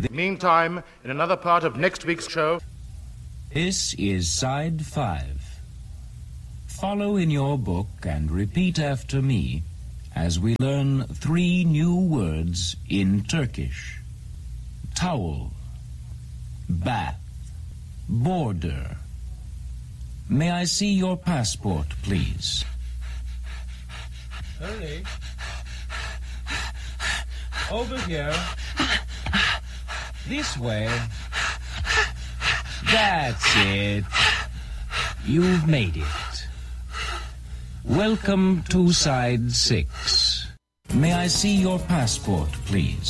Meantime, in another part of next week's show... This is Side 5. Follow in your book and repeat after me as we learn 3 new words in Turkish. Towel, bath, border. May I see your passport, please? Hurry. Over here. This way. That's it. You've made it. Welcome to Side 6. May I see your passport, please?